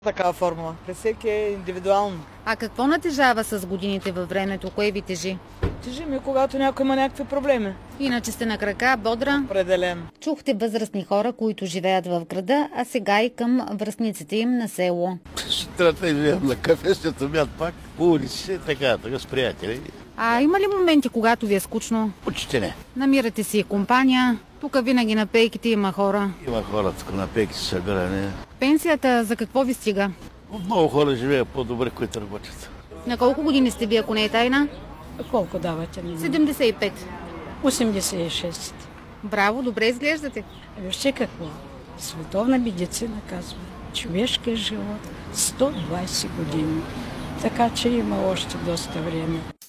Такава формула. При всеки е индивидуално. А какво натежава с годините във времето? Кое ви тежи? Тежи ми, когато някой има някакви проблеми. Иначе сте на крака, бодра? Определено. Чухте възрастни хора, които живеят в града, а сега и към връстниците им на село. Сутринта излизам на кафе, след обяд пак по улиците, така с приятели. А има ли моменти, когато ви е скучно? Почти не. Намирате си компания. Тук винаги на пейките има хора. Има хора тук на пейки се събиране. Пенсията за какво ви стига? Много хора живеят по-добре, които работят. На колко години сте ви, ако не е тайна? Колко давате ми? 75. 86. Браво, добре изглеждате. Вижте какво? Световна медицина казва. Човешкият живот 120 години. Така че има още доста време.